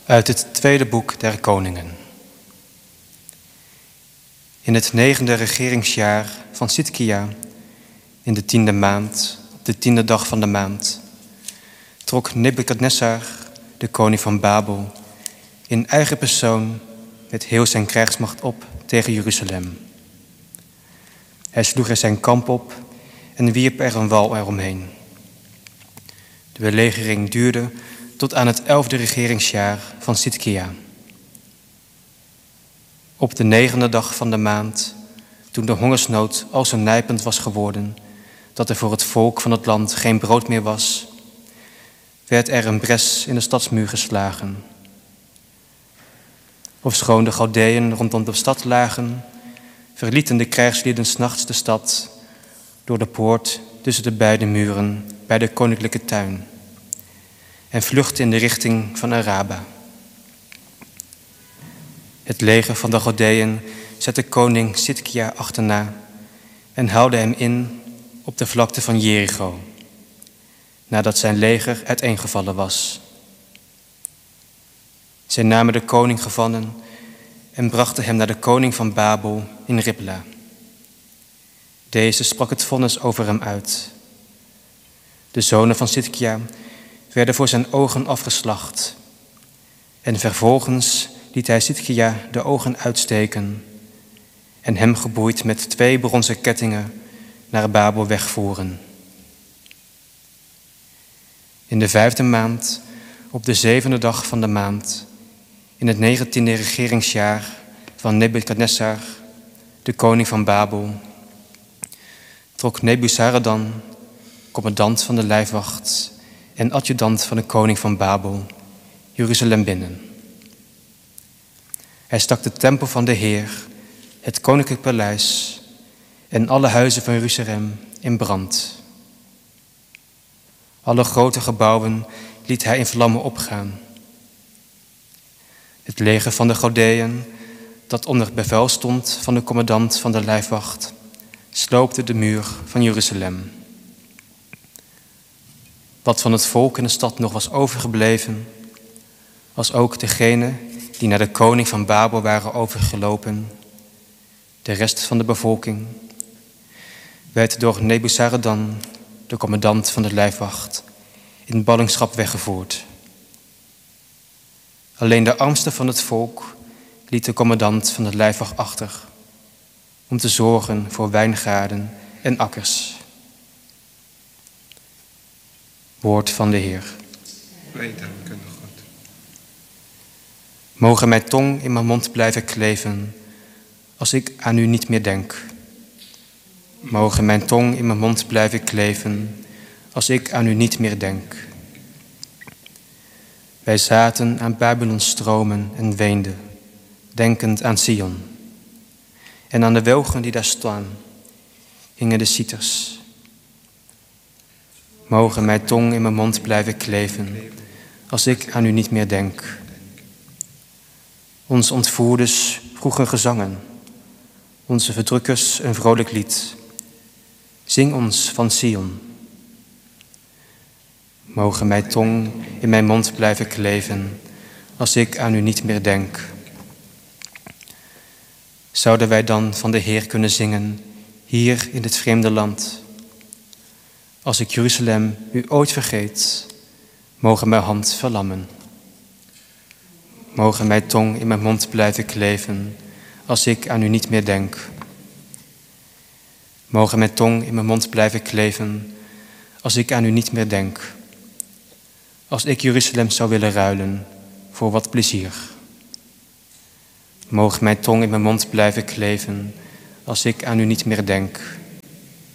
Uit het tweede boek der Koningen. In het 9e regeringsjaar van Sidkia, in de 10e maand, op de 10e dag van de maand, trok Nebukadnessar, de koning van Babel, in eigen persoon met heel zijn krijgsmacht op tegen Jeruzalem. Hij sloeg er zijn kamp op en wierp er een wal eromheen. De belegering duurde tot aan het 11e regeringsjaar van Sidkia. Op de 9e dag van de maand, toen de hongersnood al zo nijpend was geworden dat er voor het volk van het land geen brood meer was, werd er een bres in de stadsmuur geslagen. Ofschoon de Galdeën rondom de stad lagen, verlieten de krijgslieden 's nachts de stad door de poort tussen de beide muren bij de koninklijke tuin en vluchtten in de richting van Araba. Het leger van de Galdeën zette koning Sidkia achterna en haalde hem in op de vlakte van Jericho, nadat zijn leger uiteengevallen was. Zij namen de koning gevangen en brachten hem naar de koning van Babel in Ribla. Deze sprak het vonnis over hem uit. De zonen van Sidkia werden voor zijn ogen afgeslacht. En vervolgens liet hij Sidkia de ogen uitsteken en hem geboeid met 2 bronzen kettingen naar Babel wegvoeren. In de 5e maand, op de 7e dag van de maand, in het 19e regeringsjaar van Nebukadnessar, de koning van Babel, trok Nebuzaradan, commandant van de lijfwacht en adjudant van de koning van Babel, Jeruzalem binnen. Hij stak de tempel van de Heer, het koninklijk paleis en alle huizen van Jeruzalem in brand. Alle grote gebouwen liet hij in vlammen opgaan. Het leger van de Galdeën, dat onder bevel stond van de commandant van de lijfwacht, sloopte de muur van Jeruzalem. Wat van het volk in de stad nog was overgebleven, als ook degenen die naar de koning van Babel waren overgelopen, de rest van de bevolking, werd door Nebuzaradan, de commandant van de lijfwacht, in ballingschap weggevoerd. Alleen de armsten van het volk liet de commandant van de lijfwacht achter, om te zorgen voor wijngaarden en akkers. Woord van de Heer. Mogen mijn tong in mijn mond blijven kleven, als ik aan u niet meer denk. Mogen mijn tong in mijn mond blijven kleven, als ik aan u niet meer denk. Wij zaten aan Babylons stromen en weenden, denkend aan Sion. En aan de welgen die daar staan, hingen de citers. Mogen mijn tong in mijn mond blijven kleven, als ik aan u niet meer denk. Onze ontvoerders vroegen gezangen, onze verdrukkers een vrolijk lied. Zing ons van Sion. Mogen mijn tong in mijn mond blijven kleven, als ik aan u niet meer denk. Zouden wij dan van de Heer kunnen zingen, hier in dit vreemde land? Als ik Jeruzalem u ooit vergeet, mogen mijn hand verlammen. Mogen mijn tong in mijn mond blijven kleven, als ik aan u niet meer denk. Mogen mijn tong in mijn mond blijven kleven, als ik aan u niet meer denk. Als ik Jeruzalem zou willen ruilen voor wat plezier. Mogen mijn tong in mijn mond blijven kleven, als ik aan u niet meer denk.